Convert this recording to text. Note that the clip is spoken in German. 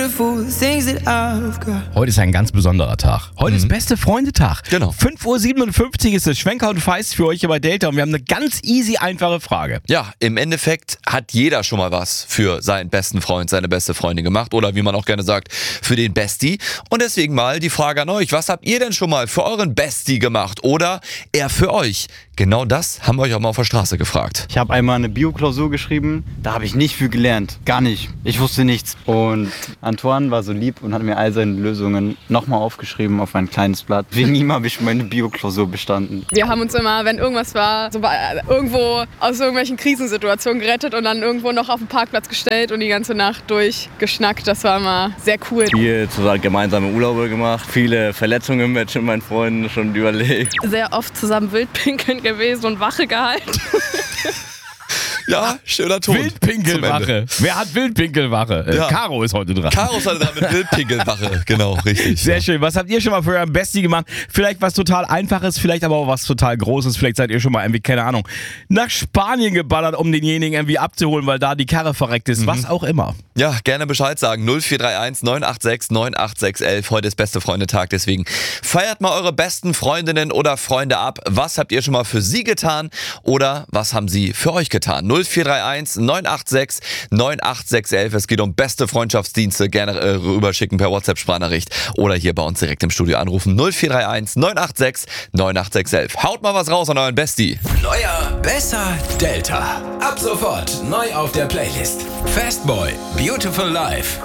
Heute ist ein ganz besonderer Tag. Heute ist beste Freundetag. Genau. 5:57 Uhr ist es. Schwenker und Feist für euch hier bei Delta und wir haben eine ganz easy, einfache Frage. Ja, im Endeffekt hat jeder schon mal was für seinen besten Freund, seine beste Freundin gemacht oder wie man auch gerne sagt, für den Bestie. Und deswegen mal die Frage an euch, was habt ihr denn schon mal für euren Bestie gemacht oder er für euch? Genau das haben wir euch auch mal auf der Straße gefragt. Ich habe einmal eine Bio-Klausur geschrieben, da habe ich nicht viel gelernt, gar nicht. Ich wusste nichts. Und Antoine war so lieb und hat mir all seine Lösungen nochmal aufgeschrieben auf ein kleines Blatt. Wegen ihm habe ich meine Bio-Klausur bestanden. Wir haben uns immer, wenn irgendwas war, so irgendwo aus irgendwelchen Krisensituationen gerettet und dann irgendwo noch auf den Parkplatz gestellt und die ganze Nacht durchgeschnackt. Das war immer sehr cool. Viel zusammen gemeinsame Urlaube gemacht, viele Verletzungen mit meinen Freunden schon überlegt. Sehr oft zusammen wildpinkeln gewesen und Wache gehalten. Ja, schöner Ton. Wildpinkelwache. Wer hat Wildpinkelwache? Ja. Caro ist heute dran. Caro ist heute dran mit Wildpinkelwache. Genau, richtig. Sehr schön. Was habt ihr schon mal für euren Bestie gemacht? Vielleicht was total Einfaches, vielleicht aber auch was total Großes. Vielleicht seid ihr schon mal irgendwie, keine Ahnung, nach Spanien geballert, um denjenigen irgendwie abzuholen, weil da die Karre verreckt ist. Was auch immer. Ja, gerne Bescheid sagen. 0431 986 98611. Heute ist beste Freundetag, deswegen feiert mal eure besten Freundinnen oder Freunde ab. Was habt ihr schon mal für sie getan oder was haben sie für euch getan? 0431 986 98611. Es geht um beste Freundschaftsdienste. Gerne rüberschicken per WhatsApp-Sprachnachricht oder hier bei uns direkt im Studio anrufen. 0431 986 98611. Haut mal was raus an euren Bestie. Neuer, besser, Delta. Ab sofort neu auf der Playlist. Fastboy, Beautiful Life.